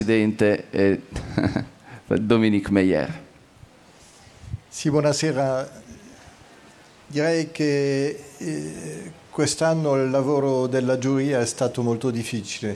presidente Dominique Meyer. Sì, buonasera. Direi che quest'anno il lavoro della giuria è stato molto difficile.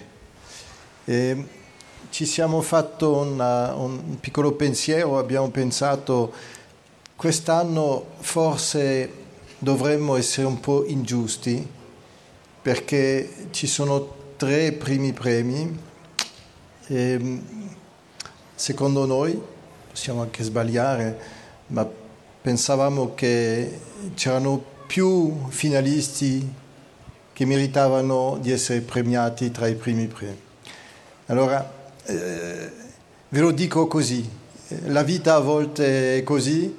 Ci siamo fatto un piccolo pensiero, abbiamo pensato quest'anno forse dovremmo essere un po' ingiusti perché ci sono 3 primi premi e secondo noi, possiamo anche sbagliare, ma pensavamo che c'erano più finalisti che meritavano di essere premiati tra i primi premi. Allora, ve lo dico così, la vita a volte è così,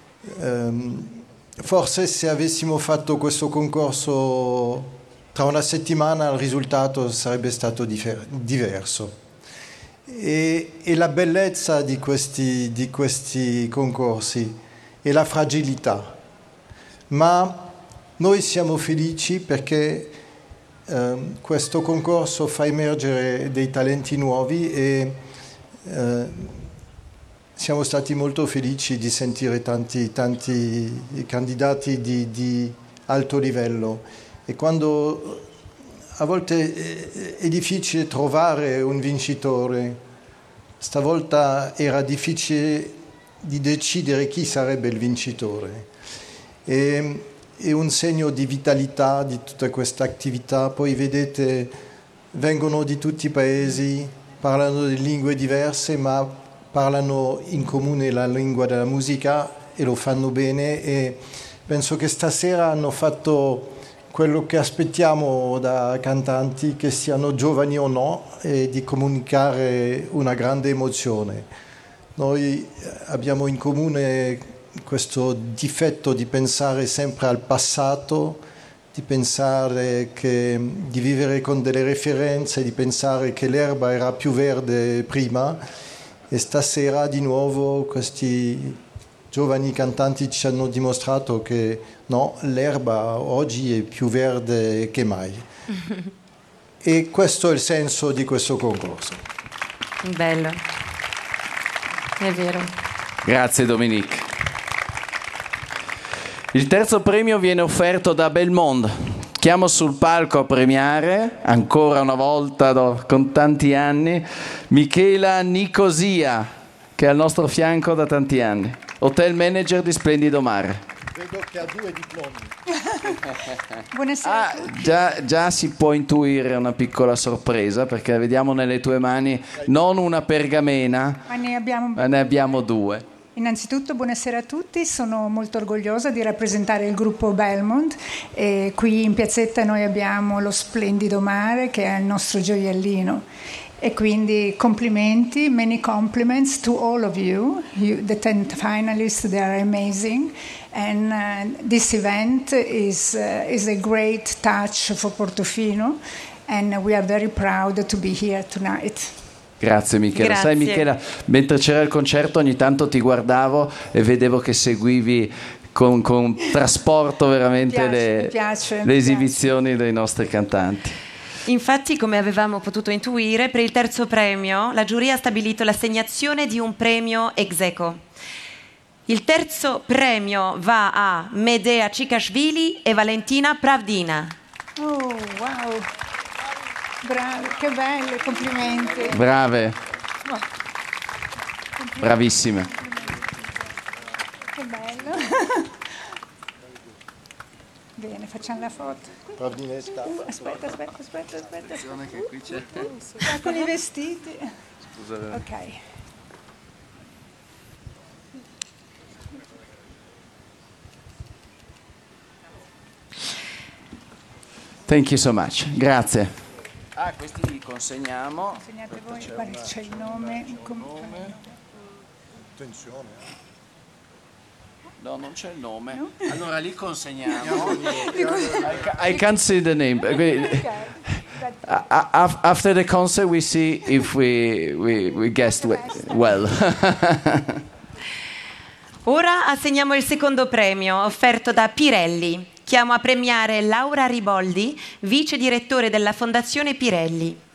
forse se avessimo fatto questo concorso tra una settimana il risultato sarebbe stato diverso. E la bellezza di questi concorsi è la fragilità, ma noi siamo felici perché questo concorso fa emergere dei talenti nuovi e siamo stati molto felici di sentire tanti candidati di alto livello. E quando a volte è difficile trovare un vincitore, stavolta era difficile di decidere chi sarebbe il vincitore. È un segno di vitalità di tutta questa attività. Poi vedete, vengono di tutti i paesi, parlano di lingue diverse, ma parlano in comune la lingua della musica e lo fanno bene, e penso che stasera hanno fatto quello che aspettiamo da cantanti, che siano giovani o no, e di comunicare una grande emozione. Noi abbiamo in comune questo difetto di pensare sempre al passato, di pensare di vivere con delle referenze, di pensare che l'erba era più verde prima, e stasera di nuovo questi giovani cantanti ci hanno dimostrato che no, l'erba oggi è più verde che mai. E questo è il senso di questo concorso. Bello, è vero. Grazie Dominique. Il terzo premio viene offerto da Belmondo. Chiamo sul palco a premiare, ancora una volta con tanti anni, Michela Nicosia, che è al nostro fianco da tanti anni. Hotel manager di Splendido Mare. Vedo che ha 2 diplomi. Buonasera a tutti. Già si può intuire una piccola sorpresa, perché la vediamo nelle tue mani, non una pergamena, ma ne abbiamo 2. Innanzitutto buonasera a tutti, sono molto orgogliosa di rappresentare il gruppo Belmond e qui in piazzetta noi abbiamo lo Splendido Mare che è il nostro gioiellino. E quindi complimenti, many compliments to all of you. The 10 finalists, they are amazing. And this event is a great touch for Portofino, and we are very proud to be here tonight. Grazie Michela. Grazie. Sai Michela, mentre c'era il concerto ogni tanto ti guardavo e vedevo che seguivi con trasporto veramente le esibizioni dei nostri cantanti. Infatti, come avevamo potuto intuire, per il terzo premio la giuria ha stabilito l'assegnazione di un premio ex aequo. Il terzo premio va a Medea Cikashvili e Valentina Pravdina. Oh, wow! Brave, che belle, complimenti. Brave. Bravissime. Che bello. Bene, facciamo la foto. Aspetta. Attenzione che qui c'è. Con i vestiti. Scusa. Ok. Thank you so much. Grazie. Questi li consegniamo. Consegnate voi, guarda, c'è il nome. Attenzione. No, non c'è il nome. No? Allora li consegniamo. I can't see the name. After the concert we see if we guessed well. Ora assegniamo il secondo premio offerto da Pirelli. Chiamo a premiare Laura Riboldi, vice direttore della Fondazione Pirelli.